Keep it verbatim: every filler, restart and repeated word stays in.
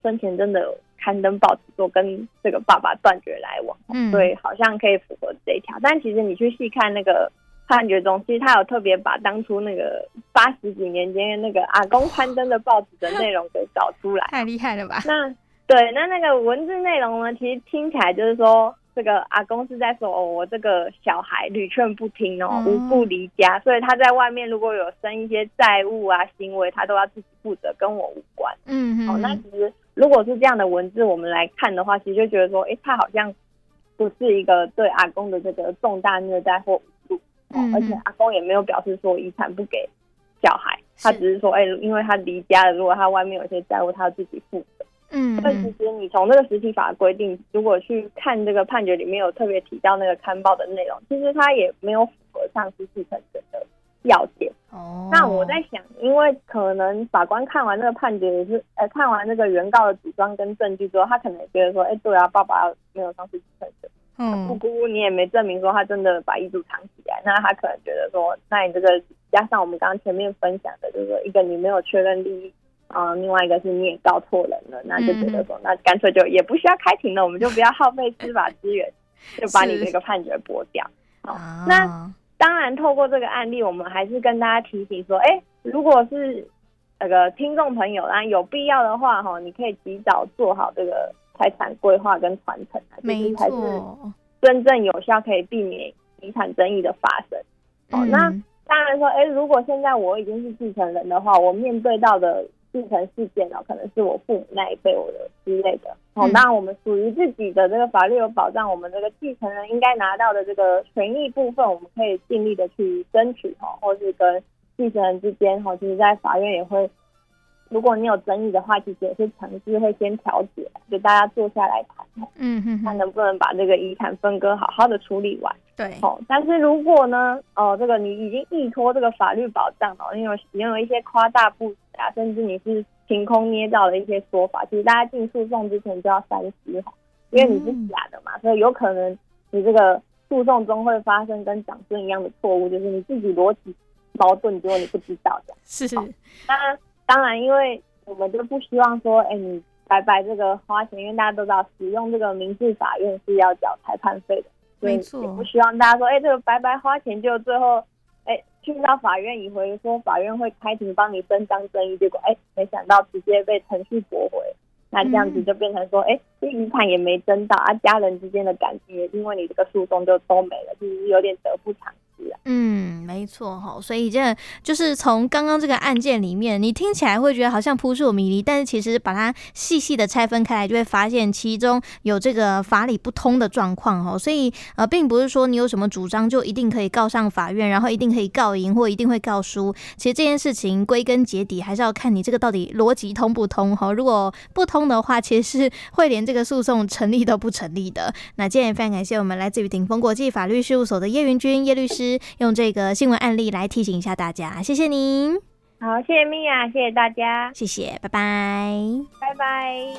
生前真的有刊登报纸说跟这个爸爸断绝来往，嗯，所以好像可以符合这一条。但其实你去细看那个判决中，其实他有特别把当初那个八十几年间那个阿公刊登的报纸的内容给找出来， 太厉害了吧？ 那对，那那个文字内容呢，其实听起来就是说，这个阿公是在说，哦，我这个小孩屡劝不听哦，无故离家，所以他在外面如果有生一些债务啊行为，他都要自己负责，跟我无关。嗯嗯。哦，那其实如果是这样的文字，我们来看的话，其实就觉得说，哎，他好像不是一个对阿公的这个重大虐待或侮辱，哦，嗯，而且阿公也没有表示说遗产不给小孩，他只是说，哎，因为他离家了，如果他外面有些债务，他要自己负责。嗯，所以其实你从这个实体法规定，如果去看这个判决里面有特别提到那个刊报的内容，其实它也没有符合上失继承人的要件。哦，那我在想，因为可能法官看完这个判决也是，呃，看完这个原告的主张跟证据之后，他可能也觉得说，哎，对啊，爸爸没有上失继承人，嗯，不姑你也没证明说他真的把遗嘱藏起来，那他可能觉得说，那你这个加上我们刚刚前面分享的，就是说一个你没有确认利益。啊、嗯，另外一个是你也告错人了，那就觉得说，嗯、那干脆就也不需要开庭了，我们就不要耗费司法资源，就把你这个判决驳掉。好，啊、那当然透过这个案例，我们还是跟大家提醒说，哎，如果是那个听众朋友啊，有必要的话，哈，你可以及早做好这个财产规划跟传承啊，就是才是真正有效可以避免遗产争议的发生。好，嗯、那当然说，哎，如果现在我已经是继承人的话，我面对到的继承事件哦，可能是我父母那一辈我的之类的。哦，当然我们属于自己的这个法律有保障，我们这个继承人应该拿到的这个权益部分，我们可以尽力的去争取哦，或是跟继承人之间哈，其实在法院也会，如果你有争议的话，其实也是强制会先调解，就大家坐下来谈，嗯哼，看能不能把这个遗产分割好好的处理完。对，哦，但是如果呢，哦，这个你已经依托这个法律保障哦，因为使用了一些夸大不实啊，甚至你是凭空捏造的一些说法，其实大家进诉讼之前就要三思哈，因为你是假的嘛，所以有可能你这个诉讼中会发生跟长孙一样的错误，就是你自己逻辑矛盾，结果你不知道的。是是。那当然，因为我们就不希望说，哎，你白白这个花钱，因为大家都知道，使用这个民事法院是要缴裁判费的。没错，也不希望大家说，哎，这个白白花钱，就最后，哎，去到法院以为说法院会开庭帮你伸张正义，结果哎，没想到直接被程序驳回，那这样子就变成说，哎、嗯，这遗产也没争到啊，家人之间的感情也因为你这个诉讼就都没了，就是有点得不偿失啊。 嗯，没错哈，所以这就是从刚刚这个案件里面，你听起来会觉得好像扑朔迷离，但是其实把它细细的拆分开来，就会发现其中有这个法理不通的状况哈。所以呃，并不是说你有什么主张就一定可以告上法院，然后一定可以告赢或一定会告输。其实这件事情归根结底还是要看你这个到底逻辑通不通哈。如果不通的话，其实是会连这个诉讼成立都不成立的。那今天也非常感谢我们来自于鼎丰国际法律事务所的叶云君叶律师，用这个新闻案例来提醒一下大家，谢谢您。 好，谢谢米娅，谢谢大家， 谢谢，拜拜， 拜拜。